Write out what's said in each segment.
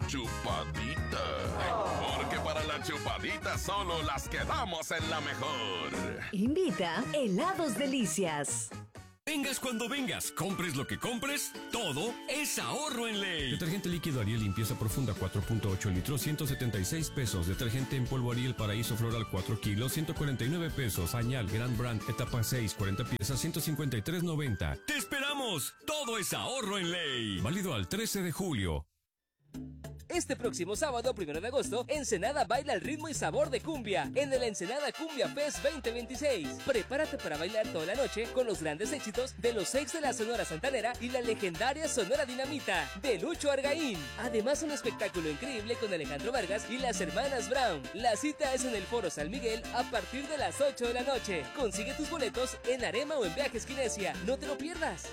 chupadita. Porque para la chupadita solo las que damos en la mejor. Invita Helados Delicias. Vengas cuando vengas, compres lo que compres, todo es ahorro en Ley. Detergente líquido Ariel limpieza profunda 4.8 litros, 176 pesos. Detergente en polvo Ariel Paraíso Floral 4 kilos, 149 pesos. Pañal Grand Brand etapa 6, 40 piezas, 153.90. ¡Te esperamos! Todo es ahorro en Ley. Válido al 13 de julio. Este próximo sábado, 1 de agosto, Ensenada baila el ritmo y sabor de cumbia en el Ensenada Cumbia Fest 2026. Prepárate para bailar toda la noche con los grandes éxitos de los ex de la Sonora Santanera y la legendaria Sonora Dinamita de Lucho Argaín. Además, un espectáculo increíble con Alejandro Vargas y las hermanas Brown. La cita es en el Foro San Miguel a partir de las 8 de la noche. Consigue tus boletos en Arema o en Viajes Kinesia. No te lo pierdas.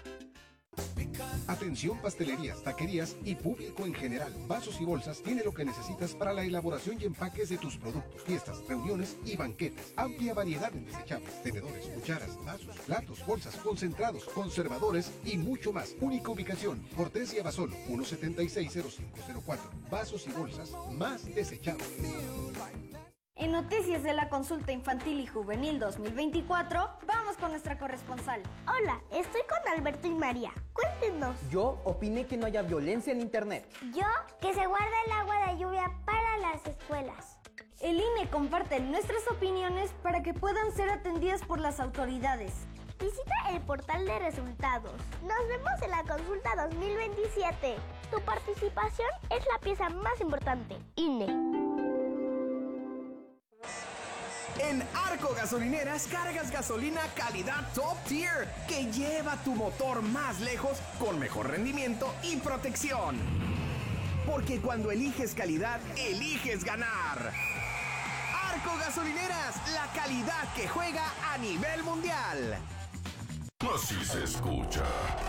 Atención pastelerías, taquerías y público en general. Vasos y bolsas tiene lo que necesitas para la elaboración y empaques de tus productos, fiestas, reuniones y banquetes. Amplia variedad en desechables, tenedores, cucharas, vasos, platos, bolsas, concentrados, conservadores y mucho más. Única ubicación, Cortés y Abasolo, 1760504. Vasos y bolsas más desechables. En Noticias de la Consulta Infantil y Juvenil 2024, vamos con nuestra corresponsal. Hola, estoy con Alberto y María. Cuéntenos. Yo opiné que no haya violencia en internet. Yo, que se guarda el agua de lluvia para las escuelas. El INE comparte nuestras opiniones para que puedan ser atendidas por las autoridades. Visita el portal de resultados. Nos vemos en la Consulta 2027. Tu participación es la pieza más importante. INE. En Arco Gasolineras cargas gasolina calidad top tier que lleva tu motor más lejos con mejor rendimiento y protección. Porque cuando eliges calidad, eliges ganar. Arco Gasolineras, la calidad que juega a nivel mundial. Así se escucha.